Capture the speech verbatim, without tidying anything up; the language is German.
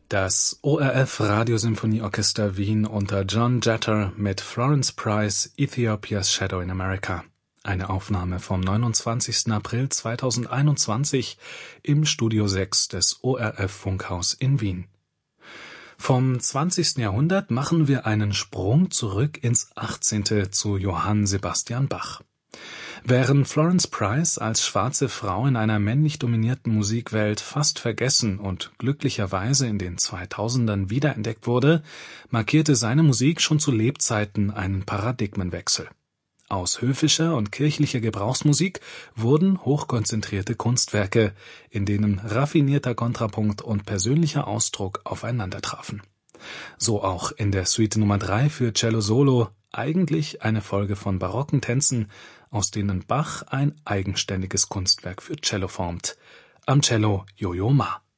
Das O R F Radiosymphonieorchester Wien unter John Jeter mit Florence Price, Ethiopia's Shadow in America. Eine Aufnahme vom neunundzwanzigsten April zweitausendeinundzwanzig im Studio sechs des O R F Funkhaus in Wien. Vom zwanzigsten Jahrhundert machen wir einen Sprung zurück ins achtzehnte zu Johann Sebastian Bach. Während Florence Price als schwarze Frau in einer männlich dominierten Musikwelt fast vergessen und glücklicherweise in den zweitausendern wiederentdeckt wurde, markierte seine Musik schon zu Lebzeiten einen Paradigmenwechsel. Aus höfischer und kirchlicher Gebrauchsmusik wurden hochkonzentrierte Kunstwerke, in denen raffinierter Kontrapunkt und persönlicher Ausdruck aufeinandertrafen. So auch in der Suite Nummer drei für Cello Solo, eigentlich eine Folge von barocken Tänzen, aus denen Bach ein eigenständiges Kunstwerk für Cello formt. Am Cello Yo-Yo Ma.